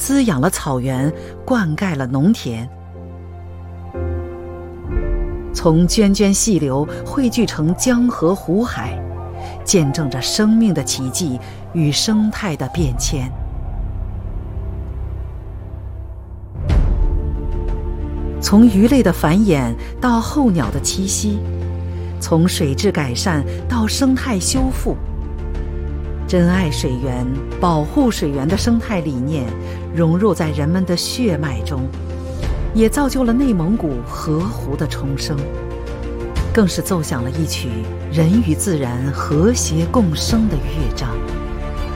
滋养了草原，灌溉了农田。从涓涓细流汇聚成江河湖海，见证着生命的奇迹与生态的变迁。从鱼类的繁衍到候鸟的栖息，从水质改善到生态修复，珍爱水源、保护水源的生态理念融入在人们的血脉中，也造就了内蒙古河湖的重生，更是奏响了一曲人与自然和谐共生的乐章。